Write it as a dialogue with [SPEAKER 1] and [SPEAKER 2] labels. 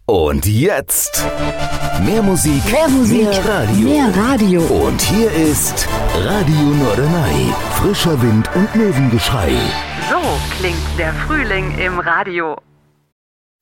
[SPEAKER 1] Und jetzt mehr Musik, mehr Radio.
[SPEAKER 2] Mehr Radio.
[SPEAKER 1] Und hier ist Radio Norderney. Frischer Wind und Möwengeschrei.
[SPEAKER 3] So klingt der Frühling im Radio.